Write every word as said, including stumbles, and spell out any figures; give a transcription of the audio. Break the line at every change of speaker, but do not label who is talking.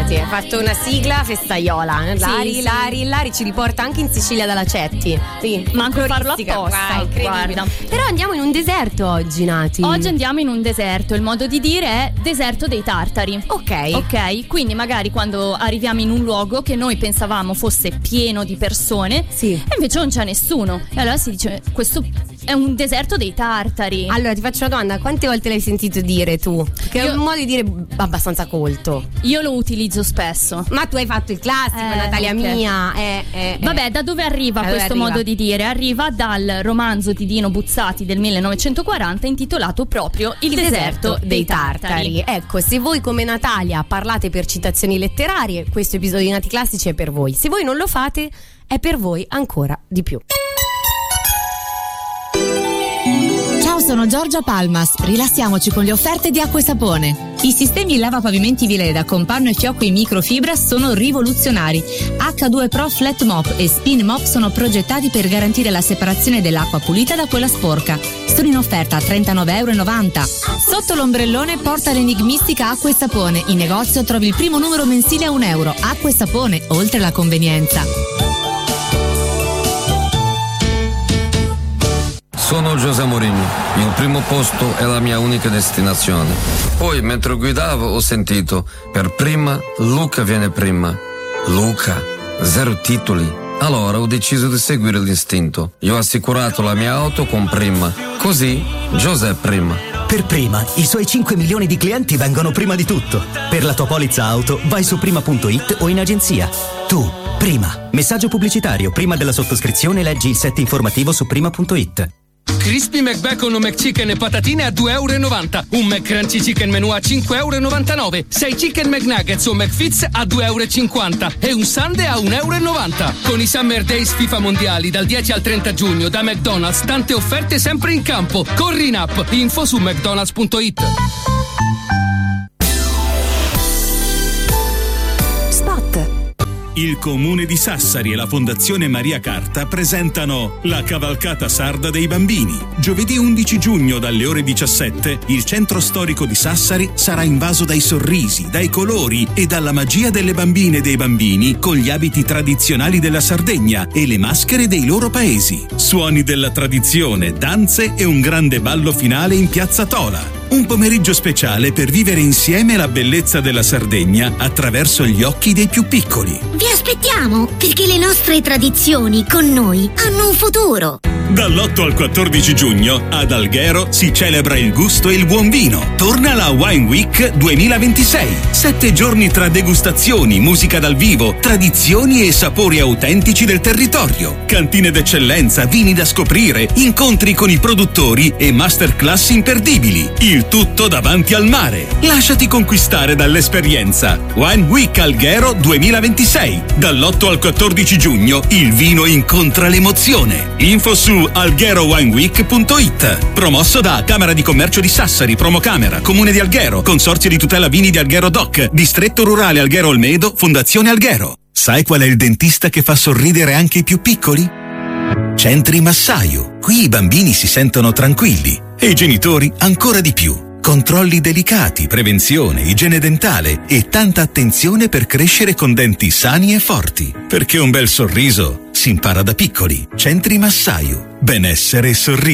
Immaginati, hai fatto una sigla festaiola. Lari,
sì,
Lari,
sì.
Lari ci riporta anche in Sicilia dalla Cetti. Sì,
manco farlo
floristica.
apposta,
Wow, incredibile.
guarda.
Però andiamo in un deserto oggi, Nati.
Oggi andiamo in un deserto, il modo di dire è deserto dei tartari.
Ok.
Ok, quindi magari quando arriviamo in un luogo che noi pensavamo fosse pieno di persone,
Sì.
e invece non c'è nessuno. E allora si dice, questo è un deserto dei tartari.
Allora ti faccio una domanda, quante volte l'hai sentito dire tu? Che
Io-
è un modo di dire abbastanza colto.
Io lo utilizzo spesso.
Ma tu hai fatto il classico,
Eh,
Natalia
ok.
mia. Eh, eh,
Vabbè, da dove arriva
Da dove
questo
arriva?
modo di dire? Arriva dal romanzo di Dino Buzzati del millenovecentoquaranta intitolato proprio Il,
Il
deserto, dei tartari.
Ecco, se voi come Natalia parlate per citazioni letterarie, questo episodio di Nati Classici è per voi. Se voi non lo fate, è per voi ancora di più.
Ciao, sono Giorgia Palmas. Rilassiamoci con le offerte di Acqua e Sapone. I sistemi lavapavimenti Vileda con panno e fiocco in microfibra sono rivoluzionari. acca due Pro Flat Mop e Spin Mop sono progettati per garantire la separazione dell'acqua pulita da quella sporca. Sono in offerta a trentanove e novanta euro. Sotto l'ombrellone porta l'enigmistica Acqua e Sapone. In negozio trovi il primo numero mensile a un euro. Acqua e Sapone, oltre la convenienza.
Sono José Mourinho, il primo posto è la mia unica destinazione. Poi, mentre guidavo, ho sentito, per prima, Luca viene prima. Luca, zero titoli. Allora ho deciso di seguire l'istinto. Io ho assicurato la mia auto con Prima. Così, José prima.
Per Prima, i suoi cinque milioni di clienti vengono prima di tutto. Per la tua polizza auto, vai su prima punto it o in agenzia. Tu, Prima. Messaggio pubblicitario. Prima della sottoscrizione leggi il set informativo su prima punto it.
Crispy McBacon o McChicken e patatine a due euro e novanta. Un McCrunchy Chicken Menù a cinque euro e novantanove. sei Chicken McNuggets o McFits a due euro e cinquanta. E un Sundae a un euro e novanta. Con i Summer Days FIFA Mondiali dal dieci al trenta giugno da McDonald's, tante offerte sempre in campo. Corri in app. Info su mcdonalds punto it.
Il Comune di Sassari e la Fondazione Maria Carta presentano la Cavalcata Sarda dei Bambini. Giovedì undici giugno dalle ore diciassette il centro storico di Sassari sarà invaso dai sorrisi, dai colori e dalla magia delle bambine e dei bambini con gli abiti tradizionali della Sardegna e le maschere dei loro paesi. Suoni della tradizione, danze e un grande ballo finale in Piazza Tola. Un pomeriggio speciale per vivere insieme la bellezza della Sardegna attraverso gli occhi dei più piccoli.
Vi aspettiamo, perché le nostre tradizioni con noi hanno un futuro.
Dall'otto al quattordici giugno ad Alghero si celebra il gusto e il buon vino. Torna la Wine Week duemilaventisei. Sette giorni tra degustazioni, musica dal vivo, tradizioni e sapori autentici del territorio. Cantine d'eccellenza, vini da scoprire, incontri con i produttori e masterclass imperdibili. Il tutto davanti al mare. Lasciati conquistare dall'esperienza. Wine Week Alghero duemilaventisei. Dall'otto al quattordici giugno il vino incontra l'emozione. Info su algherowineweek punto it. Promosso da Camera di Commercio di Sassari, Promocamera, Comune di Alghero, Consorzio di tutela vini di Alghero Doc, Distretto Rurale Alghero Olmedo, Fondazione Alghero. Sai qual è il dentista che fa sorridere anche i più piccoli? Centri Massaio. Qui i bambini si sentono tranquilli e i genitori ancora di più. Controlli delicati, prevenzione, igiene dentale e tanta attenzione per crescere con denti sani e forti. Perché un bel sorriso si impara da piccoli. Centri Massaio. Benessere e sorriso.